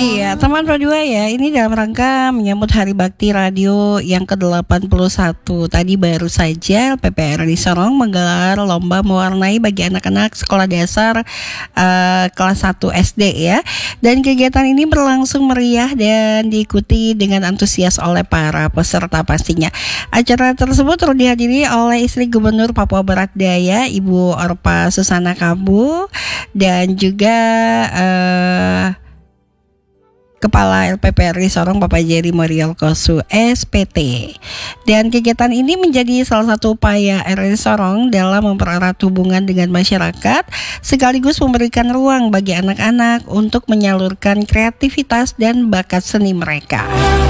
Iya, teman berdua ya. Ini dalam rangka menyambut Hari Bakti Radio yang ke-81. Tadi baru saja LPPRI Sorong menggelar lomba mewarnai bagi anak-anak sekolah dasar kelas 1 SD ya. Dan kegiatan ini berlangsung meriah dan diikuti dengan antusias oleh para peserta pastinya. Acara tersebut turut dihadiri oleh istri Gubernur Papua Barat Daya, Ibu Orpa Susana Kambu, dan juga Kepala LPPRI Sorong Bapak Jerry Morial Kosu SPT. Dan kegiatan ini menjadi salah satu upaya RRI Sorong dalam mempererat hubungan dengan masyarakat sekaligus memberikan ruang bagi anak-anak untuk menyalurkan kreativitas dan bakat seni mereka.